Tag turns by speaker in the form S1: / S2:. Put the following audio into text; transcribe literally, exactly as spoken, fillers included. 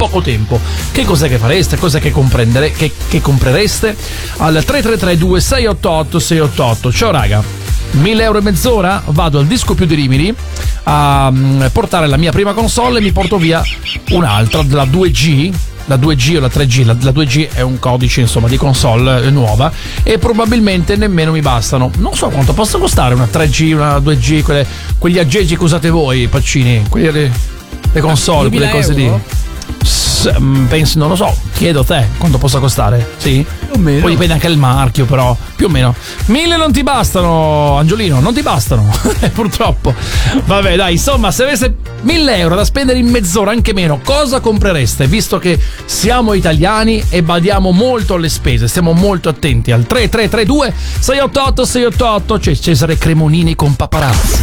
S1: poco tempo. Che cos'è che fareste? Cos'è che comprendere che, che comprereste? Al tre tre tre due sei otto otto sei otto otto. Ciao raga, mille euro e mezz'ora, vado al Disco Più di Rimini a um, portare la mia prima console e mi porto via un'altra, la due G. La due G o la tre G, la, la due G è un codice insomma di console nuova e probabilmente nemmeno mi bastano. Non so quanto possa costare una tre G, una due G, quelle, quegli aggeggi che usate voi, Pacini, quelli, le, le console, quelle cose lì. S- penso, non lo so, chiedo a te quanto possa costare, sì?
S2: Più o meno.
S1: Poi dipende anche il marchio, però più o meno. Mille non ti bastano, Angiolino, non ti bastano, purtroppo. Vabbè, dai, insomma, se avesse mille euro da spendere in mezz'ora, anche meno, cosa comprereste? Visto che siamo italiani e badiamo molto alle spese, stiamo molto attenti al tre tre tre due sei otto otto sei otto otto. C'è Cesare Cremonini con Paparazzi.